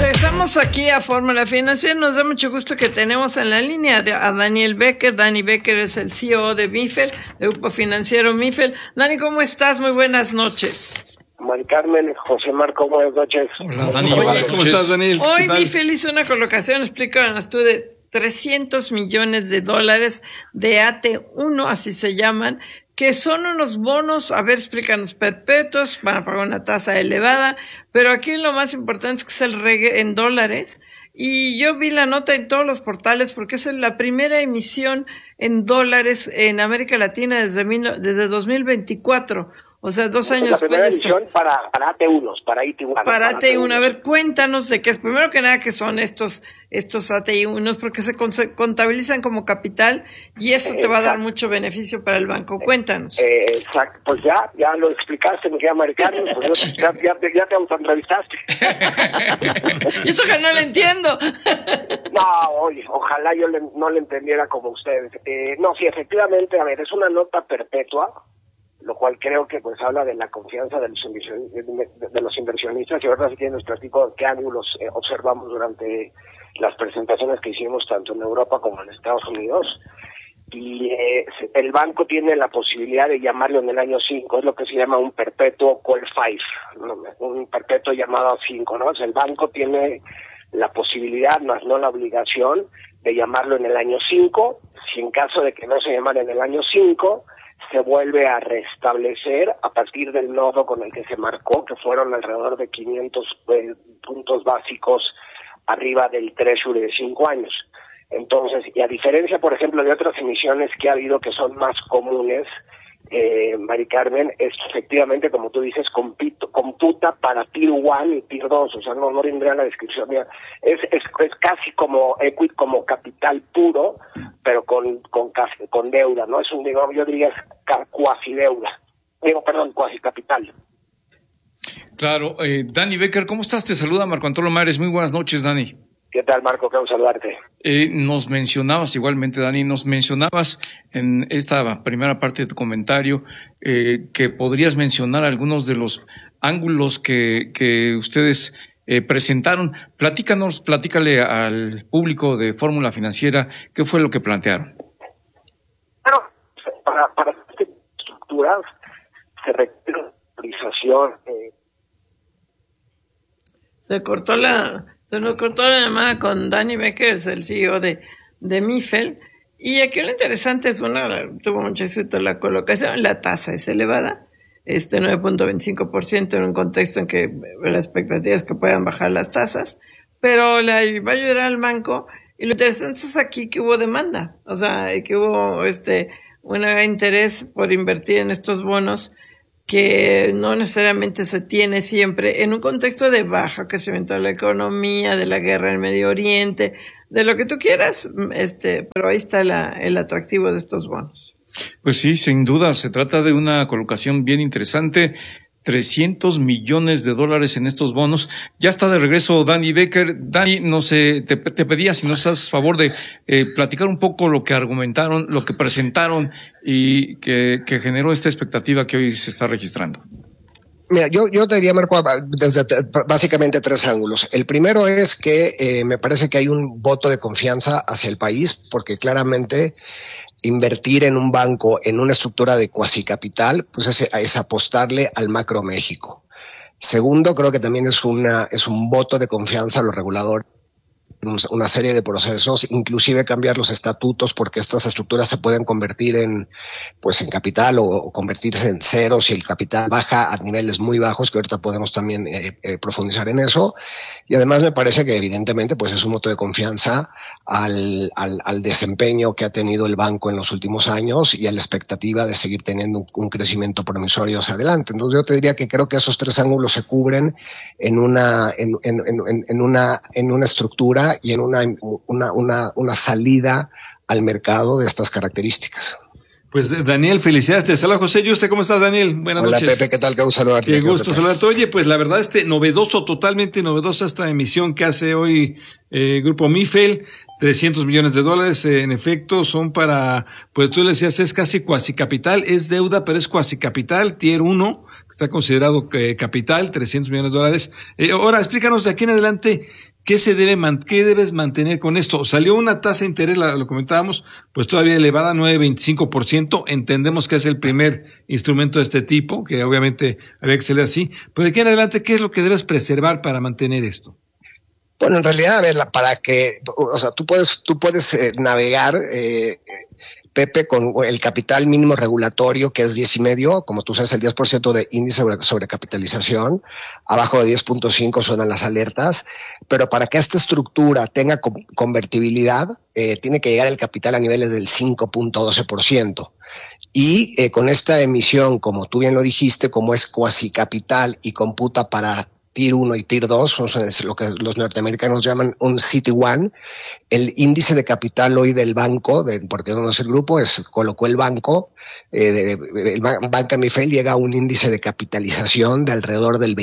Regresamos aquí a Fórmula Financiera. Nos da mucho gusto que tenemos en la línea a Daniel Becker. Dani Becker es el CEO de Mifel, del Grupo Financiero Mifel. Dani, ¿cómo estás? Muy buenas noches. Mari Carmen, José Marco, buenas noches. Hola, Dani. ¿Cómo estás, Daniel? Hoy Mifel hizo una colocación, explícanos tú, de $300 millones de AT1, así se llaman, que son unos bonos, a ver, explícanos, perpetuos, van a pagar una tasa elevada, pero aquí lo más importante es que es el REG en dólares, y yo vi la nota en todos los portales porque es la primera emisión en dólares en América Latina desde 2024. O sea, 2 años después. La primera edición para AT1s, para AT1. Para AT1. A ver, cuéntanos de qué es. Primero que nada, ¿qué son estos AT1s? Porque se contabilizan como capital y eso te va a dar mucho beneficio para el banco. Cuéntanos. Exacto. Pues ya lo explicaste, mi querida Americano. Pues ya te autoentrevistaste. Y eso que no lo entiendo. No, oye, ojalá yo no le entendiera como ustedes. No, sí, efectivamente, a ver, es una nota perpetua, lo cual creo que pues habla de la confianza de los inversionistas, y ahora sí que les platico qué ángulos observamos durante las presentaciones que hicimos tanto en Europa como en Estados Unidos. Y el banco tiene la posibilidad de llamarlo en el año 5, es lo que se llama un perpetuo call 5, ¿no? Un perpetuo llamado 5, ¿no? O sea, el banco tiene la posibilidad, más no la obligación, de llamarlo en el año 5, si en caso de que no se llamara en el año 5, se vuelve a restablecer a partir del nodo con el que se marcó, que fueron alrededor de 500 puntos básicos arriba del Treasury de 5 años. Entonces, y a diferencia, por ejemplo, de otras emisiones que ha habido que son más comunes, Mari Carmen, es efectivamente, como tú dices, computa para Tier 1 y Tier 2, o sea, no vendría la descripción mía. Es casi como equity, como capital puro, pero con deuda, ¿no? Es yo diría cuasi deuda. Cuasi capital. Claro, Dani Becker, ¿cómo estás? Te saluda Marco Antonio Mares. Muy buenas noches, Dani. ¿Qué tal, Marco? Qué bueno saludarte. Nos mencionabas igualmente, Dani, en esta primera parte de tu comentario que podrías mencionar algunos de los ángulos que ustedes presentaron. Platícale al público de Fórmula Financiera qué fue lo que plantearon. Bueno, para estas estructuras se requiere una autorización. Se nos cortó la llamada con Dani Becker, el CEO de Mifel. Y aquí lo interesante es, tuvo mucho éxito la colocación, la tasa es elevada, 9.25% en un contexto en que la expectativa es que puedan bajar las tasas, pero le va a ayudar al banco. Y lo interesante es aquí que hubo demanda, o sea, que hubo un interés por invertir en estos bonos que no necesariamente se tiene siempre en un contexto de bajo crecimiento de la economía, de la guerra en Medio Oriente, de lo que tú quieras, pero ahí está el atractivo de estos bonos. Pues sí, sin duda, se trata de una colocación bien interesante. $300 millones en estos bonos. Ya está de regreso Dani Becker. Dani, no sé, te pedía si nos haces favor de platicar un poco lo que argumentaron, lo que presentaron y que generó esta expectativa que hoy se está registrando. Mira, yo te diría, Marco, desde básicamente 3 ángulos. El primero es que me parece que hay un voto de confianza hacia el país, porque claramente invertir en un banco, en una estructura de cuasi capital, pues es apostarle al macro México. Segundo, creo que también es un voto de confianza a los reguladores, una serie de procesos, inclusive cambiar los estatutos, porque estas estructuras se pueden convertir en capital o convertirse en cero si el capital baja a niveles muy bajos, que ahorita podemos también profundizar en eso. Y además me parece que evidentemente pues es un voto de confianza al desempeño que ha tenido el banco en los últimos años y a la expectativa de seguir teniendo un crecimiento promisorio hacia adelante. Entonces yo te diría que creo que esos 3 ángulos se cubren en una estructura y en una salida al mercado de estas características. Pues Daniel, felicidades. Te saluda José Yuste. ¿Cómo estás, Daniel? Buenas noches. Hola, Pepe, ¿qué tal? Qué gusto saludarte. Qué gusto saludarte. Oye, pues la verdad totalmente novedosa esta emisión que hace hoy Grupo Mifel. $300 millones, en efecto, son para, pues tú le decías, es casi cuasi capital, es deuda, pero es cuasi capital, tier 1, está considerado capital, $300 millones. Ahora, explícanos de aquí en adelante, ¿qué debes mantener con esto? Salió una tasa de interés, lo comentábamos, pues todavía elevada, 9.25%. Entendemos que es el primer instrumento de este tipo, que obviamente había que salir así. Pero de aquí en adelante, ¿qué es lo que debes preservar para mantener esto? Bueno, en realidad, a ver, para que, o sea, tú puedes navegar, Pepe, con el capital mínimo regulatorio, que es 10.5, como tú sabes, el 10% de índice sobre capitalización, abajo de 10.5 suenan las alertas, pero para que esta estructura tenga convertibilidad, tiene que llegar el capital a niveles del 5.12%. Y con esta emisión, como tú bien lo dijiste, como es cuasi capital y computa para Tier 1 y Tier 2, es lo que los norteamericanos llaman un CET1. El índice de capital hoy del banco, porque no es el grupo, colocó el banco, el Banca Mifel llega a un índice de capitalización de alrededor del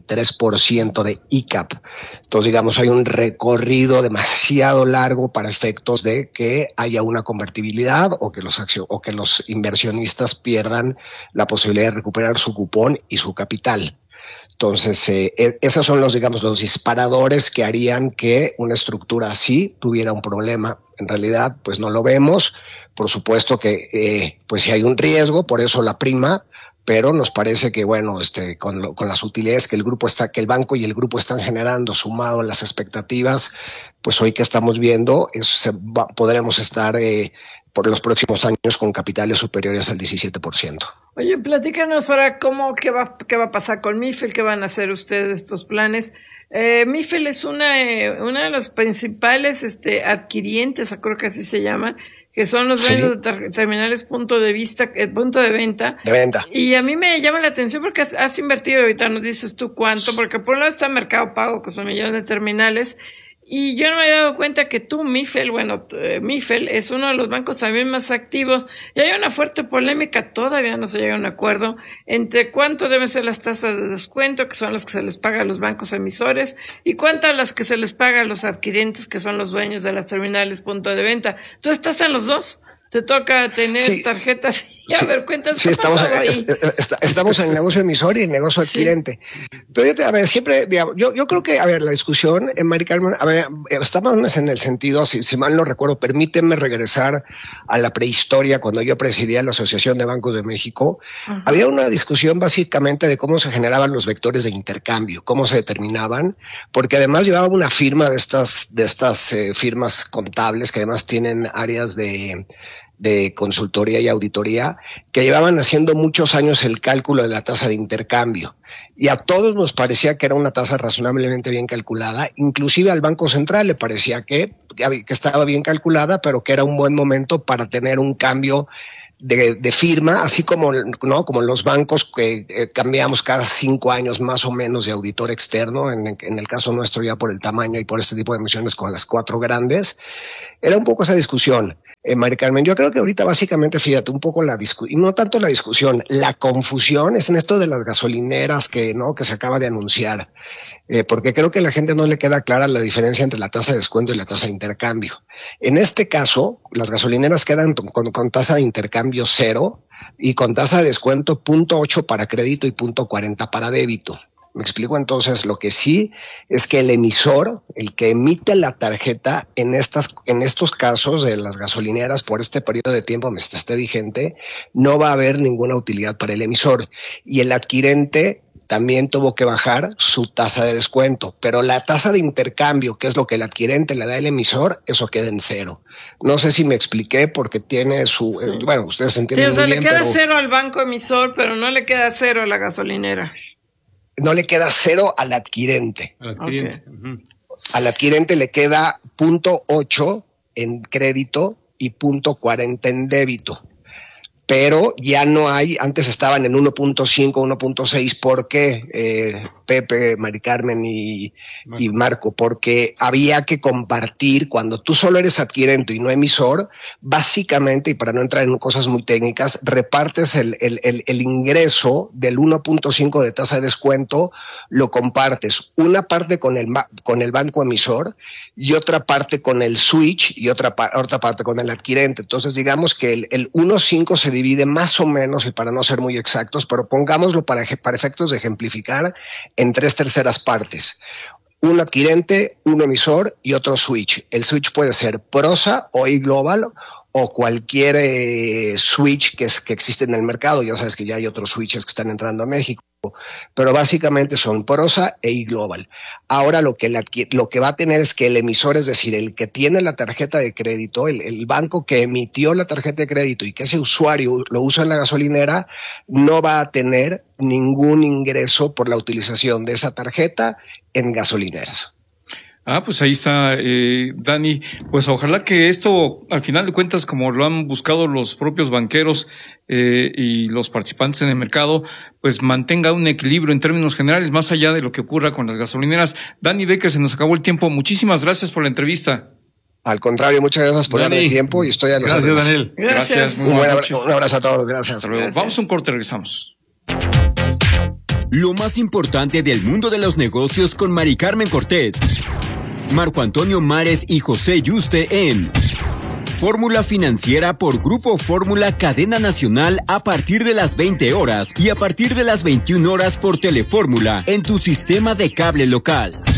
23% de ICAP. Entonces, digamos, hay un recorrido demasiado largo para efectos de que haya una convertibilidad o que los inversionistas pierdan la posibilidad de recuperar su cupón y su capital. Entonces, esos son los disparadores que harían que una estructura así tuviera un problema. En realidad, pues no lo vemos. Por supuesto que, pues si hay un riesgo, por eso la prima, pero nos parece que, bueno, con las utilidades que que el banco y el grupo están generando, sumado a las expectativas, pues hoy que estamos viendo, podremos estar por los próximos años con capitales superiores al 17%. Oye, platícanos ahora qué va a pasar con Mifel, qué van a hacer ustedes estos planes. Mifel es una de los principales adquirientes, creo que así se llama, que son los dueños de terminales punto de venta. De venta. Y a mí me llama la atención porque has invertido, ahorita nos dices tú cuánto, porque por un lado está Mercado Pago, que son millones de terminales, y yo no me he dado cuenta que Mifel es uno de los bancos también más activos, y hay una fuerte polémica, todavía no se llega a un acuerdo entre cuánto deben ser las tasas de descuento, que son las que se les paga a los bancos emisores, y cuántas las que se les paga a los adquirientes, que son los dueños de las terminales punto de venta. ¿Tú estás en los dos? ¿Te toca tener tarjetas? A ver, cuéntanos qué pasó ahí. Estamos en el negocio emisor y el negocio adquirente. Pero siempre, yo creo que, la discusión, Mari Carmen, estamos en el sentido, si mal no recuerdo, permíteme regresar a la prehistoria, cuando yo presidía la Asociación de Bancos de México. Uh-huh. Había una discusión básicamente de cómo se generaban los vectores de intercambio, cómo se determinaban, porque además llevaba una firma de estas firmas contables que además tienen áreas de consultoría y auditoría, que llevaban haciendo muchos años el cálculo de la tasa de intercambio, y a todos nos parecía que era una tasa razonablemente bien calculada, inclusive al Banco Central le parecía que estaba bien calculada, pero que era un buen momento para tener un cambio de firma, así como los bancos que cambiamos cada 5 años más o menos de auditor externo, en el caso nuestro ya por el tamaño y por este tipo de emisiones con las 4 grandes. Era un poco esa discusión. Mari Carmen, yo creo que ahorita básicamente, fíjate, un poco y no tanto la discusión, la confusión es en esto de las gasolineras que se acaba de anunciar, porque creo que a la gente no le queda clara la diferencia entre la tasa de descuento y la tasa de intercambio. En este caso, las gasolineras quedan con tasa de intercambio 0 y con tasa de descuento 0.8 para crédito y 0.40 para débito. Me explico. Entonces, lo que sí es que el emisor, el que emite la tarjeta en estos casos de las gasolineras por este periodo de tiempo mientras esté vigente, no va a haber ninguna utilidad para el emisor, y el adquirente también tuvo que bajar su tasa de descuento, pero la tasa de intercambio, que es lo que el adquirente le da al emisor, eso queda en 0. No sé si me expliqué, porque tiene bueno, ustedes entienden muy bien. Le queda 0 al banco emisor, pero no le queda 0 a la gasolinera. No le queda 0 al adquirente. Okay. Uh-huh. Al adquirente le queda 0.8 en crédito y 0.40 en débito. Pero ya no hay, antes estaban en 1.5, 1.6, porque Pepe, Mari Carmen y Marco, porque había que compartir. Cuando tú solo eres adquirente y no emisor, básicamente, y para no entrar en cosas muy técnicas, repartes el ingreso del 1.5 de tasa de descuento, lo compartes una parte con el banco emisor y otra parte con el switch y otra parte con el adquirente. Entonces digamos que el 1.5 se divide más o menos, y para no ser muy exactos, pero pongámoslo para efectos de ejemplificar, en 3/3 partes. Un adquirente, un emisor y otro switch. El switch puede ser Prosa o iGlobal o cualquier switch que existe en el mercado. Ya sabes que ya hay otros switches que están entrando a México, pero básicamente son Prosa e iGlobal. Ahora lo que va a tener es que el emisor, es decir, el que tiene la tarjeta de crédito, el banco que emitió la tarjeta de crédito y que ese usuario lo usa en la gasolinera, no va a tener ningún ingreso por la utilización de esa tarjeta en gasolineras. Pues ahí está, Dani. Pues ojalá que esto, al final de cuentas, como lo han buscado los propios banqueros y los participantes en el mercado, pues mantenga un equilibrio en términos generales, más allá de lo que ocurra con las gasolineras. Dani Becker, se nos acabó el tiempo. Muchísimas gracias por la entrevista. Al contrario, muchas gracias por darme el tiempo y estoy a los Gracias, Daniel. Gracias. Muy buenas noches. Un abrazo a todos. Gracias. Hasta luego. Gracias. Vamos a un corte, regresamos. Lo más importante del mundo de los negocios con Mari Carmen Cortés, Marco Antonio Mares y José Yuste en Fórmula Financiera por Grupo Fórmula Cadena Nacional a partir de las 20 horas y a partir de las 21 horas por Telefórmula en tu sistema de cable local.